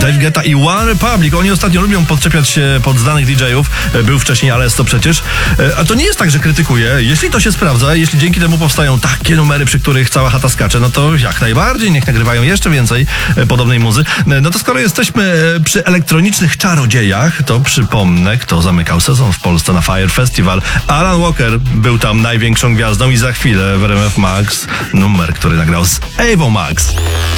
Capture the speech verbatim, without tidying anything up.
David Guetta i One Republic. Oni ostatnio lubią podczepiać się pod znanych didżejów. Był wcześniej Alesso przecież. A to nie jest tak, że krytykuję. Jeśli to się sprawdza, jeśli dzięki temu powstają takie numery, przy których cała chata skacze, no to jak najbardziej, niech nagrywają jeszcze więcej podobnej muzy. No to skoro jesteśmy przy elektronicznych czarodziejach, to przypomnę, kto zamykał sezon w Polsce na Fire Festival. Alan Walker był tam największą gwiazdą i za chwilę w R M F Max numer, który nagrał z Ewą Max.